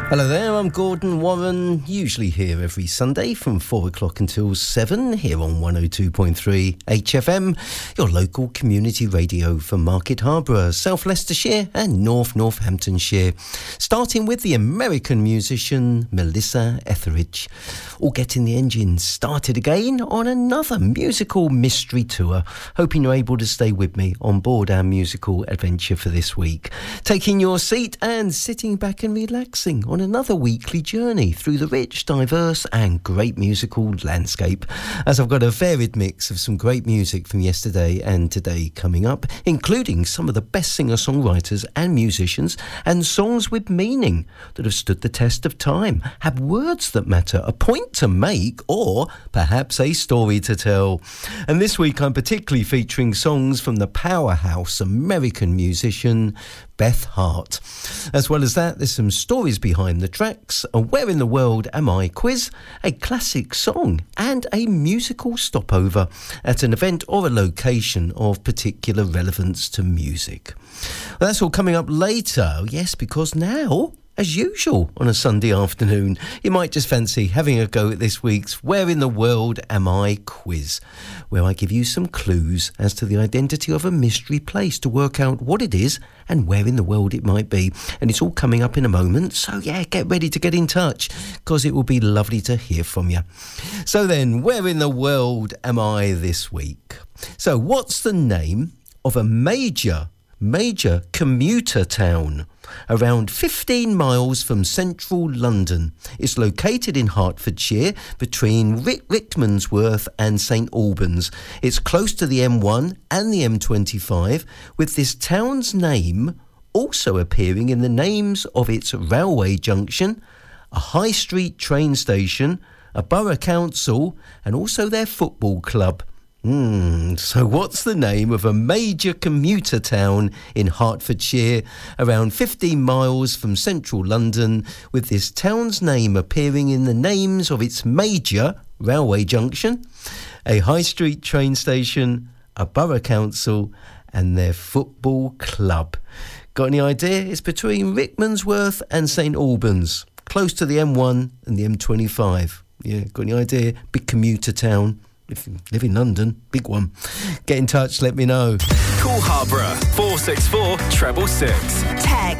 Hello there, I'm Gordon Warren, usually here every Sunday from 4 o'clock until 7 here on 102.3 HFM, your local community radio for Market Harborough, South Leicestershire and North Northamptonshire. Starting with the American musician Melissa Etheridge, all getting the engine started again on another musical mystery tour. Hoping you're able to stay with me on board our musical adventure for this week. Taking your seat and sitting back and relaxing on another weekly journey through the rich, diverse and great musical landscape, as I've got a varied mix of some great music from yesterday and today coming up, including some of the best singer-songwriters and musicians, and songs with meaning that have stood the test of time, have words that matter, a point to make, or perhaps a story to tell. And this week I'm particularly featuring songs from the powerhouse American musician Beth Hart. As well as that, there's some stories behind the tracks, a Where in the World Am I quiz, a classic song, and a musical stopover at an event or a location of particular relevance to music. Well, that's all coming up later, yes, because now, as usual on a Sunday afternoon, you might just fancy having a go at this week's Where in the World Am I quiz, where I give you some clues as to the identity of a mystery place to work out what it is and where in the world it might be. And it's all coming up in a moment, so yeah, get ready to get in touch, because it will be lovely to hear from you. So then, where in the world am I this week? So what's the name of a major commuter town around 15 miles from central London? It's located in Hertfordshire between Rickmansworth and St Albans. It's close to the M1 and the M25, with this town's name also appearing in the names of its railway junction, a high street train station, a borough council, and also their football club. So what's the name of a major commuter town in Hertfordshire, around 15 miles from central London, with this town's name appearing in the names of its major railway junction, a high street train station, a borough council, and their football club? Got any idea? It's between Rickmansworth and St Albans, close to the M1 and the M25. Yeah, got any idea? Big commuter town. If you live in London, big one. Get in touch, let me know. Call Harborough 464 666. Text